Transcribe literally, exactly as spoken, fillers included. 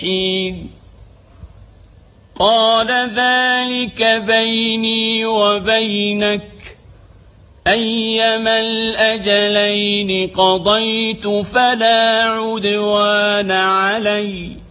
حين قال ذلك بيني وبينك أيما الأجلين قضيت فلا عدوان علي